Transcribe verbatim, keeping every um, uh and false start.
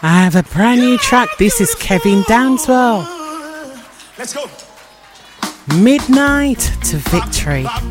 I have a brand new track. This is Kevin Downswell. Let's go. Midnight to Victory.